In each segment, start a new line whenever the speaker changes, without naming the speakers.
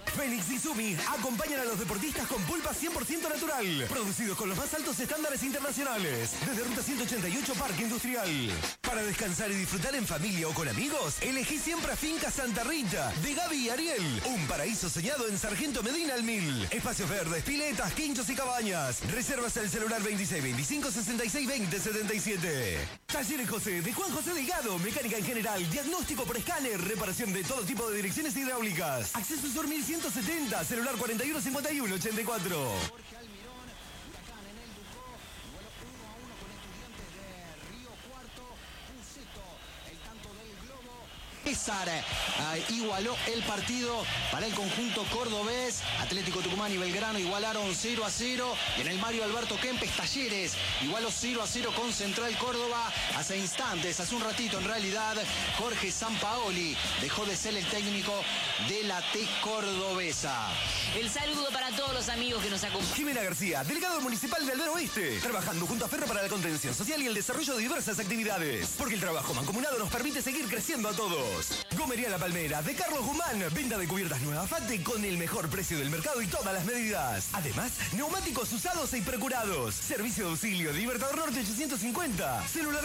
Fénix y Sumi acompañan a los deportistas con pulpa 100% natural, producidos con los más altos estándares internacionales, desde Ruta 188 Parque Industrial. Para descansar y disfrutar en familia o con amigos, elegí siempre a Finca Santa Rita, de Gaby y Ariel, un paraíso soñado en Sargento Medina al 1000. Espacios verdes, piletas, quinchos y cabañas. Reservas al celular 26 25 66 20 77. Talleres José, de Juan José Delgado, mecánica en general, diagnóstico por escáner, reparación de todo tipo de direcciones hidráulicas. Acceso Sur 1170, celular 41 51 84.
Jorge Almirón, Huracán en el Ducó, igualó 1-1 con Estudiantes de Río Cuarto. Puceto, el tanto del Globo. César igualó el partido para el conjunto cordobés. Atlético Tucumán y Belgrano igualaron 0-0. Y en el Mario Alberto Kempes, Talleres igualó 0-0 con Central Córdoba. Hace instantes, hace un ratito en realidad, Jorge Sampaoli dejó de ser el técnico de la T cordobesa.
El saludo para todos los amigos que nos acompañan.
Jimena García, delegado municipal de Albero Oeste, trabajando junto a Ferro para la contención social y el desarrollo de diversas actividades. Porque el trabajo mancomunado nos permite seguir creciendo a todos. Gomería La Palmera, de Carlos Guzmán, venta de cubiertas nuevas Fate con el mejor precio del mercado y todas las medidas. Además, neumáticos usados y procurados. Servicio de auxilio, Libertador Norte 850, celular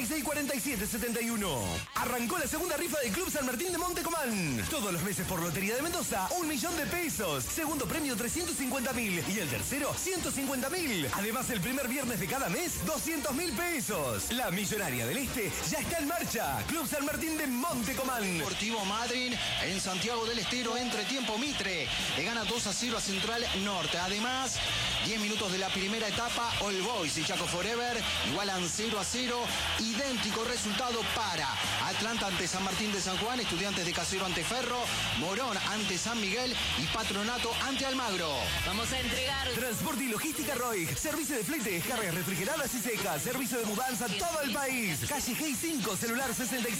664771. Arrancó la segunda rifa del Club San Martín de Montecomán. Todos los meses por Lotería de Mendoza, 1 millón de pesos. Segundo premio 350.000 y el tercero 150.000. Además, el primer viernes de cada mes, 200.000 pesos. La Millonaria del Este ya está en marcha. Club San Martín de Montecomán.
Deportivo Madryn en Santiago del Estero, entretiempo Mitre. Le gana 2-0 a Central Norte. Además, 10 minutos de la primera etapa, All Boys y Chaco Forever igualan 0-0. Idéntico resultado para Atlanta ante San Martín de San Juan, Estudiantes de Casero ante Ferro, Morón ante San Miguel y Patronato ante Almagro.
Vamos a entregar
Transporte y logística Roig. Servicio de flete, cargas refrigeradas y secas. Servicio de mudanza a todo el país. Calle G 5, celular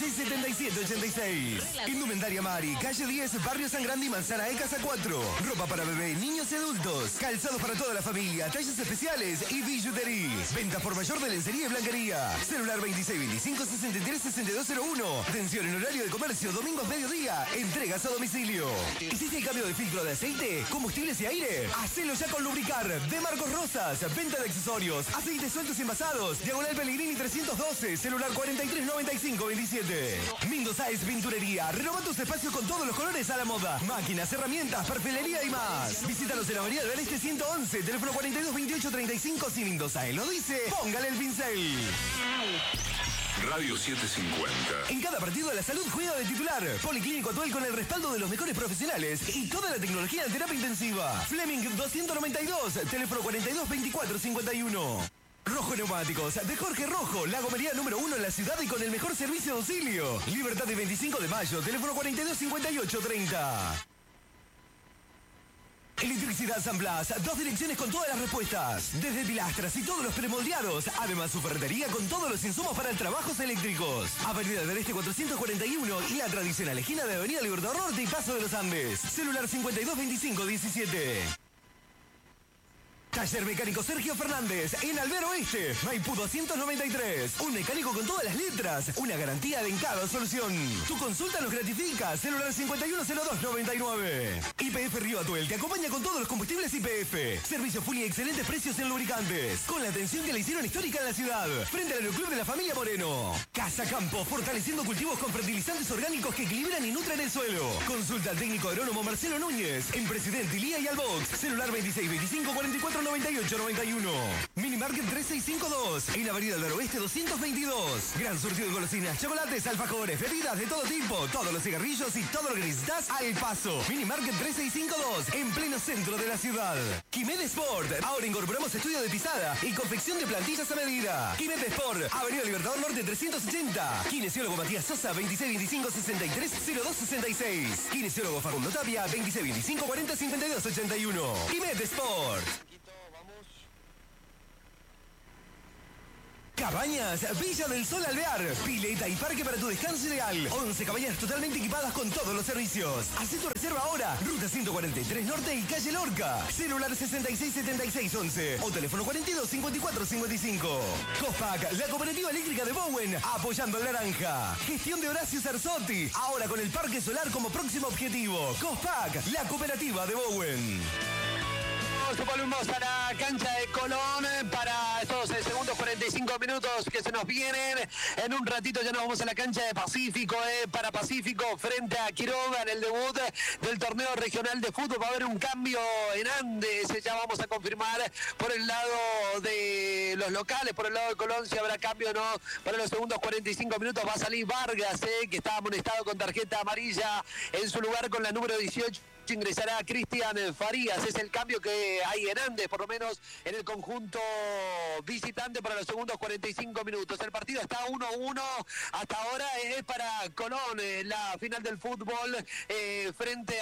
667786. Indumentaria Mari, calle 10, Barrio San Grande y Manzana E, Casa 4. Ropa para bebé, niños y adultos. Calzados para toda la familia, talles especiales y billutería. Venta por mayor de lencería y blanquería. Celular 26 25 63 6201. Atención en horario de comercio, domingos mediodía. Entregas a domicilio. ¿Hiciste el cambio de filtro de aceite, combustibles y aire? Hacelo ya con Lubricar, de Marcos Rosas. Venta de accesorios, aceites sueltos y envasados. Diagonal Pellegrini 312, celular 43 95 27. Mendoza es pinturería. Renova tus espacios con todos los colores a la moda. Máquinas, herramientas, perfilería y más. Visítanos en la Avenida del Este 111, teléfono 42 28 35. Si Mendoza lo dice, póngale el pincel.
Radio 750.
En cada partido de la salud juega de titular. Policlínico Atuel con el respaldo de los mejores profesionales y toda la tecnología de terapia intensiva. Fleming 292, teléfono 42 24 51. Rojo Neumáticos, de Jorge Rojo, la gomería número 1 en la ciudad y con el mejor servicio de auxilio. Libertad de 25 de mayo, teléfono 42 58 30. Electricidad San Blas, 2 direcciones con todas las respuestas. Desde pilastras y todos los premoldeados. Además, su ferretería con todos los insumos para trabajos eléctricos. Avenida del Este 441 y la tradicional esquina de Avenida Libertador Norte y Paso de los Andes. Celular 52 25 17. Taller Mecánico Sergio Fernández, en Albero Oeste, Maipú 293. Un mecánico con todas las letras, una garantía en cada solución. Tu consulta nos gratifica, celular 510299. YPF Río Atuel te acompaña con todos los combustibles YPF. Servicio full y excelentes precios en lubricantes. Con la atención que le hicieron histórica en la ciudad. Frente al Aeroclub de la familia Moreno. Casa Campo, fortaleciendo cultivos con fertilizantes orgánicos que equilibran y nutren el suelo. Consulta al técnico agrónomo Marcelo Núñez, en Presidente Ilía y Albox. Celular 26 25 44 98 91. Minimarket 3652 en Avenida del Oeste 222. Gran surtido de golosinas, chocolates, alfajores, bebidas de todo tipo, todos los cigarrillos y todo lo que necesitas al paso. Minimarket 3652 en pleno centro de la ciudad. Quimet Sport. Ahora incorporamos estudio de pisada y confección de plantillas a medida. Quimet Sport, Avenida Libertador Norte 380. Kinesiólogo Matías Sosa 26 25 63 02 66. Kinesiólogo Facundo Tapia 26 25 40 52 81. Quimet Sport. Cabañas Villa del Sol Alvear. Pileta y parque para tu descanso ideal. 11 cabañas totalmente equipadas con todos los servicios. Haz tu reserva ahora. Ruta 143 Norte y calle Lorca. Celular 667611 o teléfono 425455. Cospac, la cooperativa eléctrica de Bowen, apoyando al naranja. Gestión de Horacio Cerzotti, ahora con el parque solar como próximo objetivo. Cospac, la cooperativa de Bowen.
Volvemos a la cancha de Colón para estos segundos 45 minutos que se nos vienen. En un ratito ya nos vamos a la cancha de Pacífico, para Pacífico frente a Quiroga en el debut del torneo regional de fútbol. Va a haber un cambio en Andes, ya vamos a confirmar por el lado de los locales, por el lado de Colón si habrá cambio o no. Para los segundos 45 minutos va a salir Vargas, que está amonestado con tarjeta amarilla. En su lugar con la número 18 ingresará Cristian Farías. Es el cambio que hay en Andes, por lo menos en el conjunto visitante para los segundos 45 minutos. El partido está 1-1. Hasta ahora es para Colón la final del fútbol frente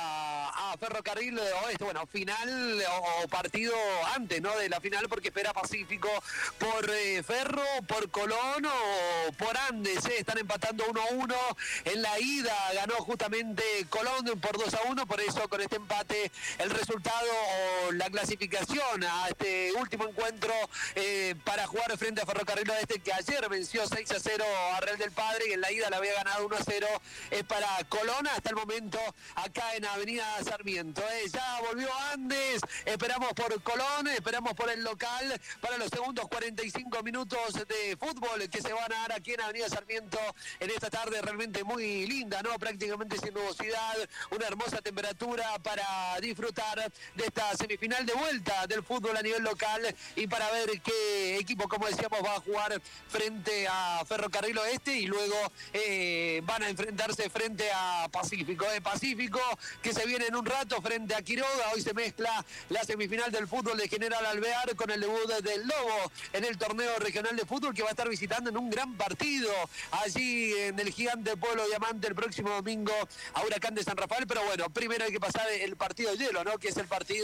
a Ferrocarril Oeste. Bueno, final o partido antes, ¿no? De la final, porque espera Pacífico por Ferro, por Colón o por Andes. Están empatando 1-1. En la ida ganó justamente Colón por 2-1. Por eso, con este empate, el resultado o la clasificación a este último encuentro para jugar frente a Ferrocarril Oeste, que ayer venció 6-0 a Real del Padre y en la ida la había ganado 1-0, es para Colón hasta el momento acá en Avenida Sarmiento. Ya volvió Andes, esperamos por Colón, esperamos por el local para los segundos 45 minutos de fútbol que se van a dar aquí en Avenida Sarmiento en esta tarde realmente muy linda, ¿no? Prácticamente sin nubosidad, una hermosa temperatura para disfrutar de esta semifinal de vuelta del fútbol a nivel local y para ver qué equipo, como decíamos, va a jugar frente a Ferrocarril Oeste y luego van a enfrentarse frente a Pacífico. Pacífico que se viene en un rato frente a Quiroga. Hoy se mezcla la semifinal del fútbol de General Alvear con el debut del Lobo en el torneo regional de fútbol que va a estar visitando en un gran partido allí en el gigante Pueblo Diamante el próximo domingo a Huracán de San Rafael. Pero bueno, primero hay que pasar el partido de hielo, ¿no? Que es el partido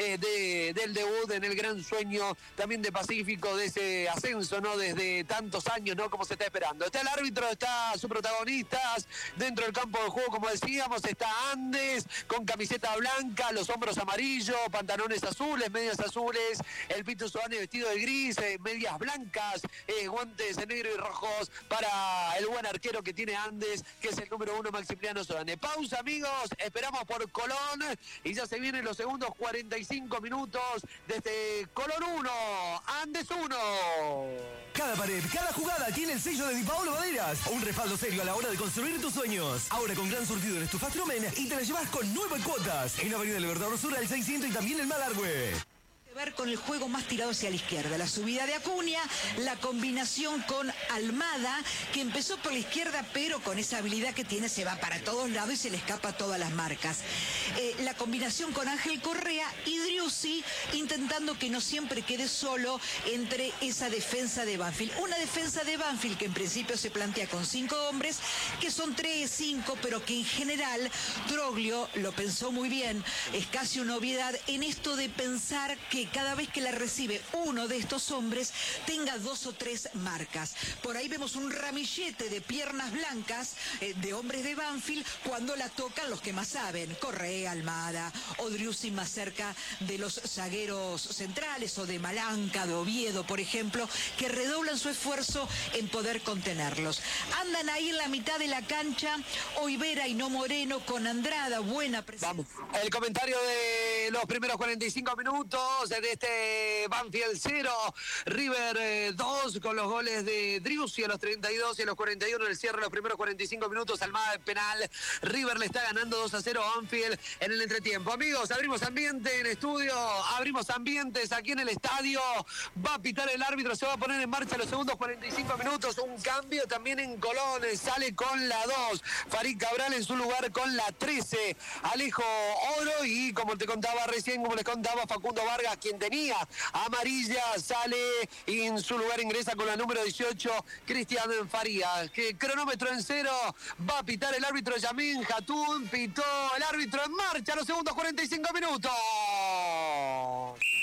del debut en el gran sueño también de Pacífico, de ese ascenso, ¿no? Desde tantos años, ¿no? Como se está esperando. Está el árbitro, está sus protagonistas dentro del campo de juego, como decíamos, está Andes con camiseta blanca, los hombros amarillos, pantalones azules, medias azules, el Pito Suárez vestido de gris, medias blancas, guantes negros y rojos para el buen arquero que tiene Andes, que es el número 1, Maximiliano Solane. Pausa, amigos, esperamos por Colón y ya se vienen los segundos 45 minutos desde Colón 1, Andes 1.
Cada pared, cada jugada tiene el sello de Di Paolo Maderas. Un respaldo serio a la hora de construir tus sueños. Ahora con gran surtido en estufas Trumen y te la llevas con 9 cuotas. En Avenida Libertador Sur al 600 y también el Malargüe.
Ver con el juego más tirado hacia la izquierda, la subida de Acuña, la combinación con Almada, que empezó por la izquierda, pero con esa habilidad que tiene se va para todos lados y se le escapa a todas las marcas. La combinación con Ángel Correa y Driussi, intentando que no siempre quede solo entre esa defensa de Banfield. Una defensa de Banfield que en principio se plantea con 5 hombres, que son 3, 5, pero que en general Troglio lo pensó muy bien. Es casi una obviedad en esto de pensar que cada vez que la recibe uno de estos hombres tenga 2 o 3 marcas. Por ahí vemos un ramillete de piernas blancas de hombres de Banfield cuando la tocan los que más saben, Correa, Almada o Driussi más cerca de los zagueros centrales o de Malanca, de Oviedo, por ejemplo, que redoblan su esfuerzo en poder contenerlos. Andan ahí en la mitad de la cancha Olivera y no Moreno con Andrada, buena presencia.
Vamos, el comentario de los primeros 45 minutos de este Banfield 0, River 2 con los goles de Driussi a los 32 y a los 41 en el cierre de los primeros 45 minutos, Almada de penal. River le está ganando 2-0 a Banfield en el entretiempo. Amigos, abrimos ambiente en estudio, abrimos ambientes aquí en el estadio, va a pitar el árbitro, se va a poner en marcha los segundos 45 minutos, un cambio también en Colón, sale con la 2, Farid Cabral en su lugar con la 13, Alejo Oro y como te contaba recién, como les contaba Facundo Vargas, quien tenía amarilla, sale y en su lugar ingresa con la número 18, Cristian Farías. Que cronómetro en 0, va a pitar el árbitro Yamin Jatún, pitó el árbitro en marcha los segundos 45 minutos.
Pita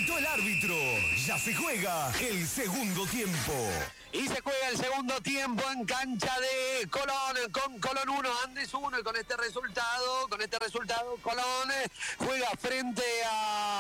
Pitó el árbitro. Ya se juega el segundo tiempo.
Y se juega el segundo tiempo en cancha de Colón, con Colón 1, Andes 1, y con este resultado Colón juega frente a